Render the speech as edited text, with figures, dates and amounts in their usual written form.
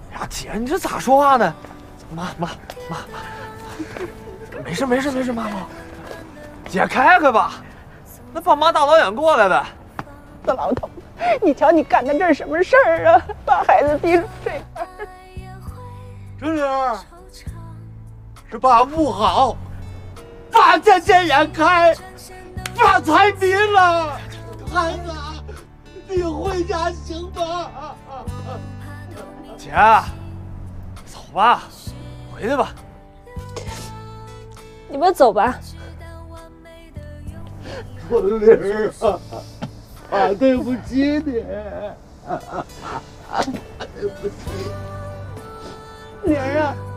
呀，姐，你这咋说话呢？妈，没事，妈妈，姐开开吧，那爸妈大老远过来的。 死老头，你瞧你干的这是什么事儿啊？把孩子逼出这样。 春玲，是爸不好，爸见钱眼开，爸财迷了。孩子，你回家行吗？ 姐，走吧，回去吧。 你们走吧。 春玲啊，爸对不起你，对不起。 玲儿啊。